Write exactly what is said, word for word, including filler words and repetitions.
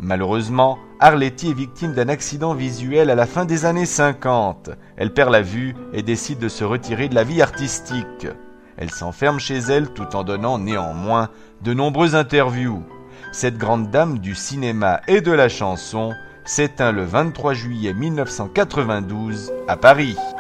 Malheureusement, Arletty est victime d'un accident visuel à la fin des années cinquante. Elle perd la vue et décide de se retirer de la vie artistique. Elle s'enferme chez elle tout en donnant néanmoins de nombreuses interviews. Cette grande dame du cinéma et de la chanson s'éteint le vingt-trois juillet mille neuf cent quatre-vingt-douze à Paris.